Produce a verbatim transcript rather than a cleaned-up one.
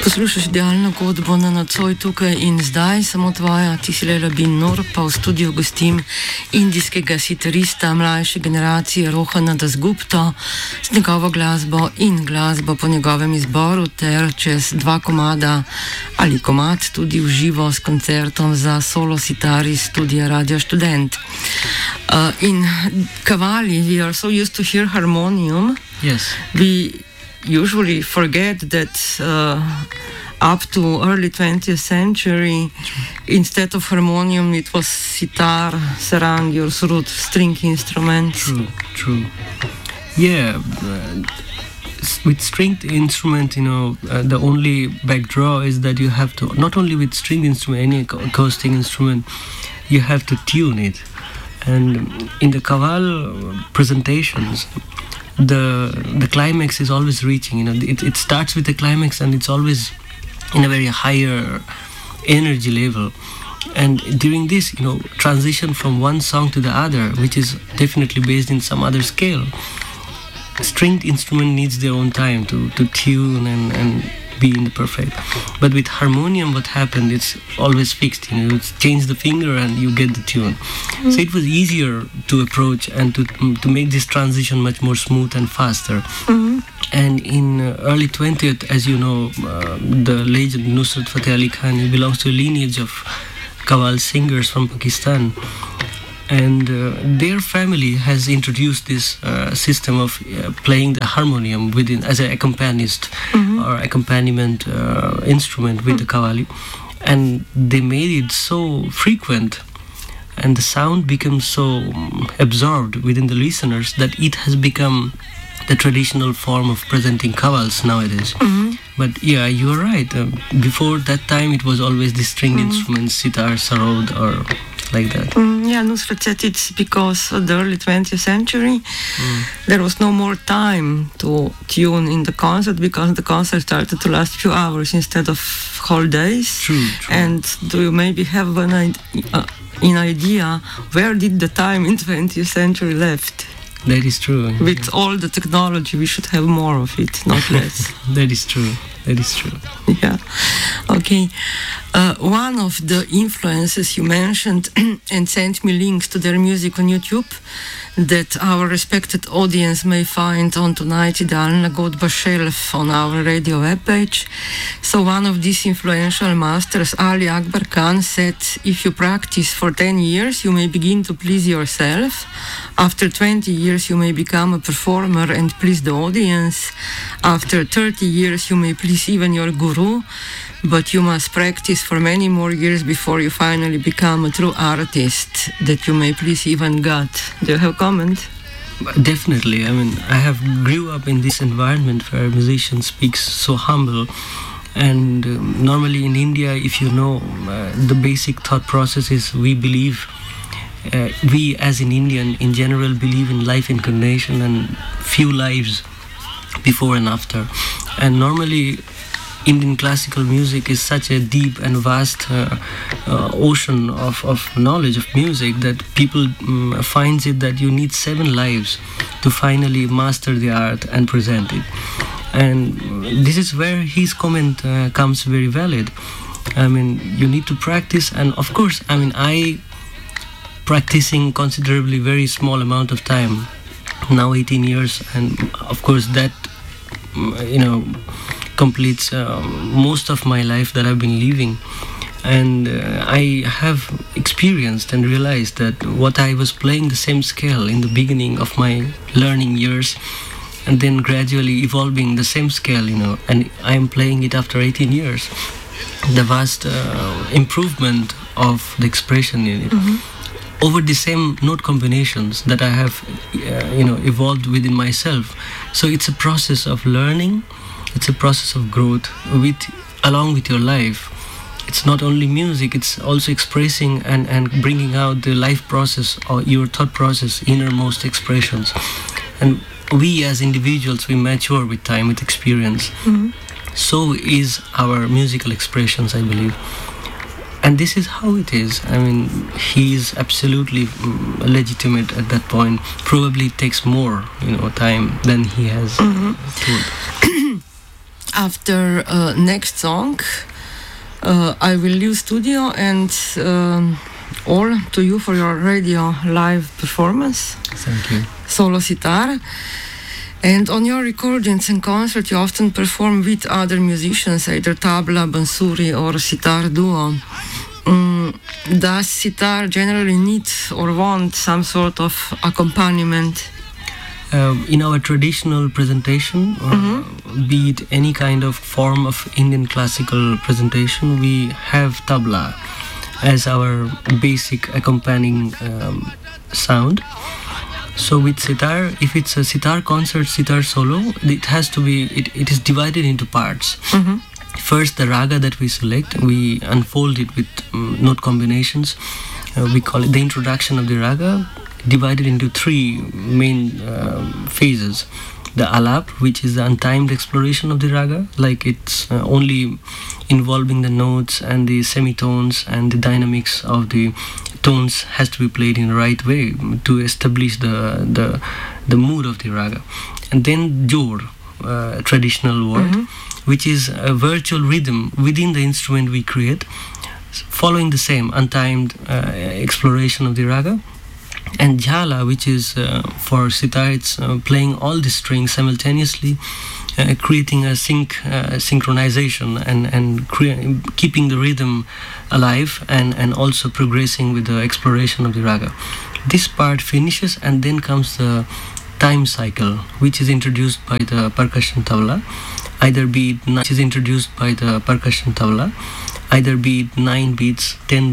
Poslušaš idealno godbo na nocoj tukaj in zdaj, samo tvoja, ti si Leila bin Noor, pa v studiu gostim indijskega sitarista mlajše generacije Rohana Dasgupto z njegovo glasbo in glasbo po njegovem izboru ter čez dva komada ali komad tudi v živo s koncertom za solo sitar iz studija Radio Študent. Uh, in Kavali, we are so used to hear harmonium. Yes. We usually forget that uh, up to early twentieth century, instead of harmonium, it was sitar, sarang, your surut, string instruments. True, true. Yeah, uh, with stringed instrument, you know, uh, the only backdraw is that you have to, not only with stringed instrument, any acoustic instrument, you have to tune it. And in the Kaval presentations, the the climax is always reaching, you know, it, it starts with the climax and it's always in a very higher energy level. And during this, you know, transition from one song to the other, which is definitely based in some other scale, stringed instrument needs their own time to, to tune and, and be in the perfect. But with harmonium, what happened, it's always fixed, you know, you change the finger and you get the tune. Mm-hmm. So it was easier to approach and to to make this transition much more smooth and faster. Mm-hmm. And in uh, early twentieth, as you know, uh, the legend Nusrat Fateh Ali Khan, he belongs to a lineage of Qawwal singers from Pakistan. And uh, their family has introduced this uh, system of uh, playing the harmonium within as an accompanist mm-hmm. or accompaniment uh, instrument with mm-hmm. the Qawwali, and they made it so frequent, and the sound becomes so um, absorbed within the listeners that it has become the traditional form of presenting Qawwals nowadays. Mm-hmm. But yeah, you are right. Uh, before that time, it was always the stringed mm-hmm. instruments, sitar, sarod, or like that. Mm, yeah, Nusrat said it's because of the early twentieth century mm. there was no more time to tune in the concert because the concert started to last few hours instead of whole days. True, true. And do you maybe have an, uh, an idea where did the time in twentieth century left? That is true. With yeah. all the technology, we should have more of it, not less. That is true. That is true. Yeah. Okay. Uh, one of the influences you mentioned and sent me links to their music on YouTube that our respected audience may find on Tonight Idealna Godba shelf on our radio webpage. So one of these influential masters, Ali Akbar Khan, said, if you practice for ten years, you may begin to please yourself. After twenty years, you may become a performer and please the audience. After thirty years, you may please even your guru. But you must practice for many more years before you finally become a true artist, that you may please even God. Do you have a comment? Definitely. I mean, I have grew up in this environment where a musician speaks so humble. And um, normally in India, if you know, uh, the basic thought process is we believe, uh, we as an Indian in general believe in life incarnation and few lives before and after. And normally, Indian classical music is such a deep and vast uh, uh, ocean of, of knowledge of music that people um, finds it that you need seven lives to finally master the art and present it. And this is where his comment uh, comes very valid. I mean, you need to practice, and of course, I mean, I practicing considerably very small amount of time, now eighteen years, and of course that, you know, completes uh, most of my life that I've been living. And uh, I have experienced and realized that what I was playing the same scale in the beginning of my learning years, and then gradually evolving the same scale, you know, and I'm playing it after eighteen years. The vast uh, improvement of the expression in it. Mm-hmm. Over the same note combinations that I have, uh, you know, evolved within myself. So it's a process of learning. It's a process of growth with along with your life. It's not only music, it's also expressing and, and bringing out the life process or your thought process, innermost expressions. And we as individuals, we mature with time, with experience. Mm-hmm. So is our musical expressions, I believe. And this is how it is. I mean, he is absolutely um, legitimate at that point. Probably it takes more, you know, time than he has mm-hmm. told. after uh, next song, uh, I will leave studio and um, all to you for your radio live performance. Thank you. Solo sitar. And on your recordings and concerts, you often perform with other musicians, either tabla, bansuri, or sitar duo. Mm, does sitar generally need or want some sort of accompaniment? Uh, in our traditional presentation, uh, mm-hmm. be it any kind of form of Indian classical presentation, we have tabla as our basic accompanying um, sound. So with sitar, if it's a sitar concert, sitar solo, it has to be, it, it is divided into parts. Mm-hmm. First, the raga that we select, we unfold it with um, note combinations. Uh, we call it the introduction of the raga, divided into three main uh, phases. The alap, which is the untimed exploration of the raga, like it's uh, only involving the notes and the semitones and the dynamics of the tones has to be played in the right way to establish the the, the mood of the raga. And then jor, uh, traditional word, mm-hmm. which is a virtual rhythm within the instrument we create, following the same untimed uh, exploration of the raga. And jhala, which is uh, for sitar, it's uh, playing all the strings simultaneously, uh, creating a sync uh, synchronization and and crea- keeping the rhythm alive and and also progressing with the exploration of the raga. This part finishes, and then comes the time cycle, which is introduced by the percussion tabla, either be it which is introduced by the percussion tabla, either be it nine beats, ten